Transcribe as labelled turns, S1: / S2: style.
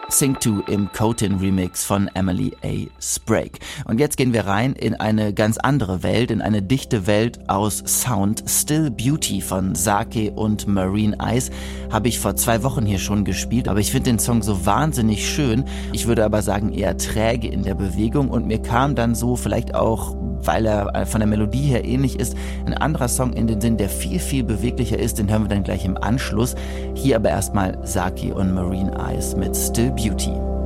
S1: Sing 2 im Cotin Remix von Emily A. Sprague. Und jetzt gehen wir rein in eine ganz andere Welt, in eine dichte Welt aus Sound. Still Beauty von Sake und Marine Eyes habe ich vor 2 Wochen hier schon gespielt, aber ich finde den Song so wahnsinnig schön. Ich würde aber sagen eher träge in der Bewegung und mir kam dann so vielleicht auch, weil er von der Melodie her ähnlich ist, ein anderer Song in den Sinn, der viel, viel beweglicher ist, den hören wir dann gleich im Anschluss. Hier aber erstmal Sake und Marine Eyes mit Still Beauty.